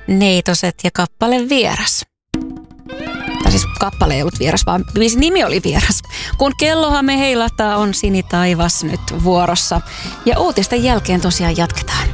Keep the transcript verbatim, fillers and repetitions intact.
Neitoset ja kappale Vieras. Tai siis kappale ei ollut vieras, vaan biisin nimi oli Vieras. Kun kellohan me heilahtaa, on sinitaivas nyt vuorossa. Ja uutisten jälkeen tosiaan jatketaan.